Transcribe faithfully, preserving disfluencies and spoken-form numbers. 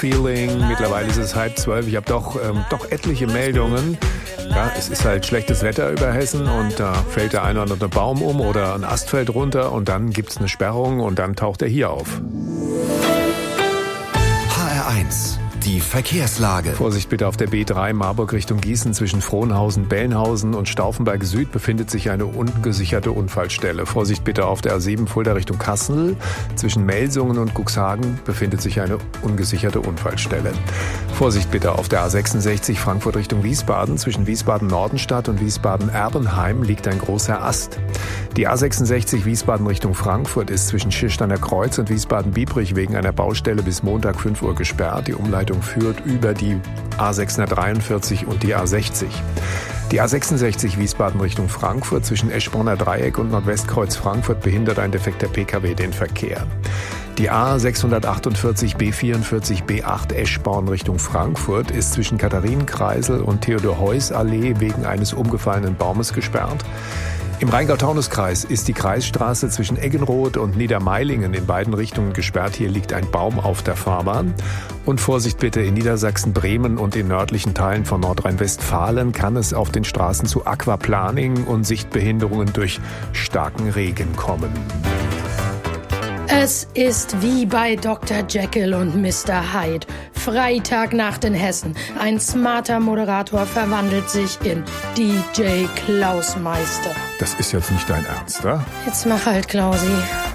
Feeling. Mittlerweile ist es halb zwölf. Ich habe doch, ähm, doch etliche Meldungen. Ja, es ist halt schlechtes Wetter über Hessen und da fällt der eine oder andere Baum um oder ein Ast fällt runter und dann gibt's eine Sperrung und dann taucht er hier auf. H R eins. Die Verkehrslage. Vorsicht bitte auf der B drei Marburg Richtung Gießen zwischen Frohnhausen, Bellenhausen und Stauffenberg Süd befindet sich eine ungesicherte Unfallstelle. Vorsicht bitte auf der A sieben Fulda Richtung Kassel. Zwischen Melsungen und Cuxhagen befindet sich eine ungesicherte Unfallstelle. Vorsicht bitte auf der A sechsundsechzig Frankfurt Richtung Wiesbaden. Zwischen Wiesbaden-Nordenstadt und Wiesbaden-Erbenheim liegt ein großer Ast. Die A sechsundsechzig Wiesbaden Richtung Frankfurt ist zwischen Schirsteiner Kreuz und Wiesbaden-Biebrich wegen einer Baustelle bis Montag fünf Uhr gesperrt. Die Umleitung führt über die A sechshundertdreiundvierzig und die A sechzig. Die A sechsundsechzig Wiesbaden Richtung Frankfurt zwischen Eschborner Dreieck und Nordwestkreuz Frankfurt behindert ein defekter P K W den Verkehr. Die A sechshundertachtundvierzig B vierundvierzig B acht Eschborn Richtung Frankfurt ist zwischen Katharinenkreisel und Theodor-Heuss-Allee wegen eines umgefallenen Baumes gesperrt. Im Rheingau-Taunus-Kreis ist die Kreisstraße zwischen Eggenroth und Niedermeilingen in beiden Richtungen gesperrt. Hier liegt ein Baum auf der Fahrbahn. Und Vorsicht bitte, in Niedersachsen, Bremen und in nördlichen Teilen von Nordrhein-Westfalen kann es auf den Straßen zu Aquaplaning und Sichtbehinderungen durch starken Regen kommen. Es ist wie bei Doktor Jekyll und Mister Hyde. Freitagnacht in Hessen. Ein smarter Moderator verwandelt sich in D J Klausmeister. Das ist jetzt nicht dein Ernst, oder? Jetzt mach halt, Klausi.